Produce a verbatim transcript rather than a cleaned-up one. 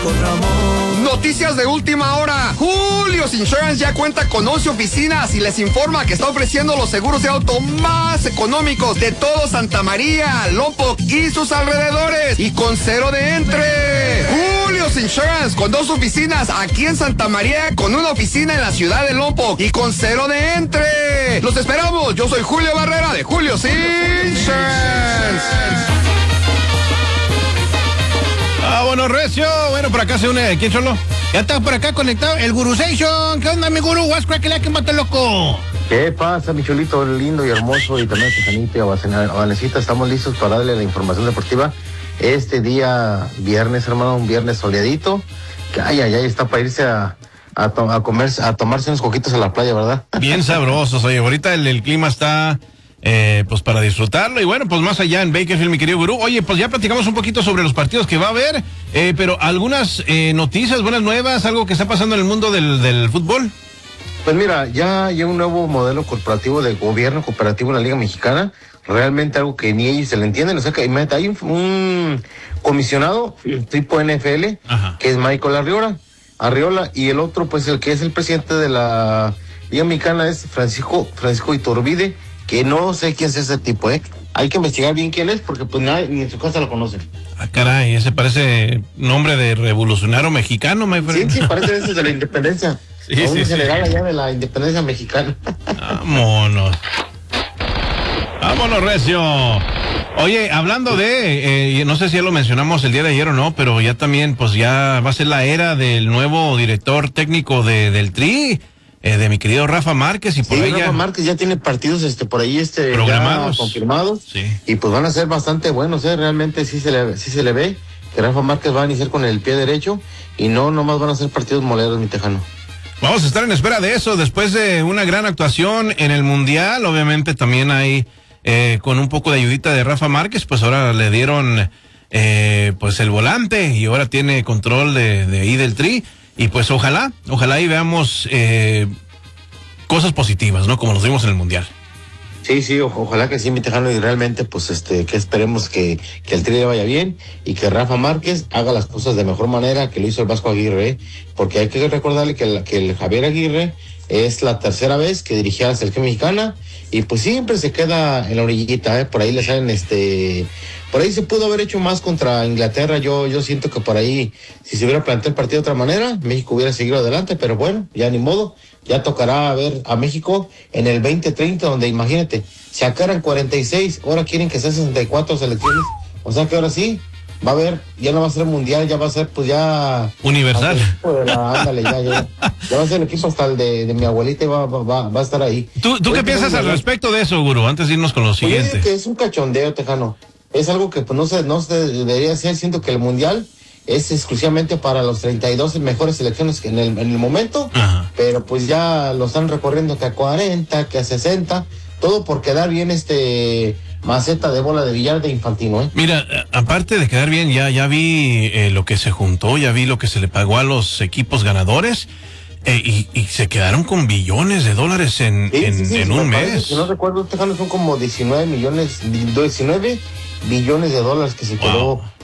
con Ramón. Noticias de última hora. Julio's Insurance ya cuenta con once oficinas y les informa que está ofreciendo los seguros de auto más económicos de todo Santa María, Lompoc y sus alrededores, y con cero de entre. Julio's Insurance con dos oficinas aquí en Santa María, con una oficina en la ciudad de Lompoc y con cero de entre. Los esperamos. Yo soy Julio Barrera de Julio's Insurance. Ah, bueno, Recio. Bueno, por acá se une. ¿Quién solo? Ya está por acá conectado el Gurusation. ¿Qué onda, mi gurú? What's crack, que mata loco? ¿Qué pasa, mi chulito lindo y hermoso? Y también Tejanito y Vanesita. Estamos listos para darle la información deportiva este día viernes, hermano. Un viernes soleadito. Que ay, ay, ay, está para irse a, a, to a comer, a tomarse unos coquitos a la playa, ¿verdad? Bien sabrosos. Oye, ahorita el, el clima está... Eh, pues para disfrutarlo, y bueno, pues más allá en Bakersfield, mi querido gurú. Oye, pues ya platicamos un poquito sobre los partidos que va a haber, eh, pero algunas eh, noticias, buenas nuevas, algo que está pasando en el mundo del, del fútbol. Pues mira, ya hay un nuevo modelo corporativo de gobierno cooperativo en la Liga Mexicana, realmente algo que ni ellos se le entienden. O sea, que hay un, un comisionado tipo N F L, ajá, que es Michael Arriola, Arriola, y el otro, pues el que es el presidente de la Liga Mexicana es Francisco, Francisco Iturbide, que no sé quién es ese tipo, ¿eh? Hay que investigar bien quién es, porque pues nadie, ni en su casa lo conocen. Ah, caray, ese parece nombre de revolucionario mexicano, my friend. Sí, sí, parece ese de la independencia. Sí, sí, un general sí allá de la independencia mexicana. Vámonos. Vámonos, Recio. Oye, hablando de, eh, no sé si ya lo mencionamos el día de ayer o no, pero ya también, pues ya va a ser la era del nuevo director técnico de, del Tri. Eh, de mi querido Rafa Márquez, y por sí, ahí Rafa ya... Márquez ya tiene partidos este por ahí este programados, ya confirmados, sí, y pues van a ser bastante buenos, eh, realmente sí se le sí se le ve que Rafa Márquez va a iniciar con el pie derecho y no nomás van a ser partidos moleros, mi tejano. Vamos a estar en espera de eso después de una gran actuación en el Mundial. Obviamente también hay eh, con un poco de ayudita de Rafa Márquez, pues ahora le dieron eh, pues el volante y ahora tiene control de, de ahí del Tri. Y pues ojalá, ojalá y veamos eh, cosas positivas, ¿no? Como nos vimos en el Mundial. Sí, sí, o ojalá que sí, mi tejano, y realmente pues este, que esperemos que, que el Tri le vaya bien y que Rafa Márquez haga las cosas de mejor manera que lo hizo el Vasco Aguirre, ¿eh? Porque hay que recordarle que, la, que el Javier Aguirre es la tercera vez que dirigía a la selección mexicana y pues siempre se queda en la orillita, ¿eh? Por ahí le salen este... Por ahí se pudo haber hecho más contra Inglaterra. Yo yo siento que por ahí, si se hubiera planteado el partido de otra manera, México hubiera seguido adelante, pero bueno, ya ni modo. Ya tocará ver a México en el veinte treinta, donde imagínate, sacaran cuarenta y seis, ahora quieren que sean sesenta y cuatro selecciones. O sea que ahora sí, va a haber, ya no va a ser mundial, ya va a ser pues ya... universal. De la, ándale, ya, ya, ya va a ser el equipo hasta el de, de mi abuelita y va, va, va a estar ahí. ¿Tú, tú qué piensas al respecto de eso, Guru? Antes de irnos con lo siguiente. Pues que es un cachondeo, tejano. Es algo que pues no se, no se debería hacer. Siento que el mundial es exclusivamente para los treinta y dos mejores selecciones en el, en el momento. Ajá. Pero pues ya lo están recorriendo que a cuarenta, que a sesenta, todo por quedar bien este maceta de bola de billar de Infantino, ¿eh? Mira, aparte de quedar bien, ya, ya vi eh, lo que se juntó, ya vi lo que se le pagó a los equipos ganadores. Eh, y, y se quedaron con billones de dólares en, sí, en, sí, sí, en sí, un mes. Parece, si no recuerdo, Tejano, son como diecinueve millones, diecinueve billones de dólares que se quedó. Wow.